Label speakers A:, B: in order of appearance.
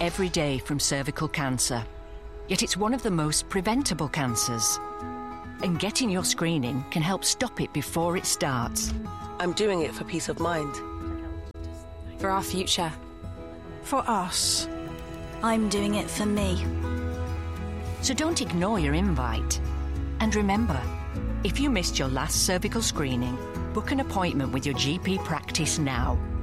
A: every day from cervical cancer. Yet it's one of the most preventable cancers. And getting your screening can help stop it before it starts.
B: I'm doing it for peace of mind.
C: For our future.
D: For us.
E: I'm doing it for me.
A: So don't ignore your invite. And remember, if you missed your last cervical screening, book an appointment with your GP practice now.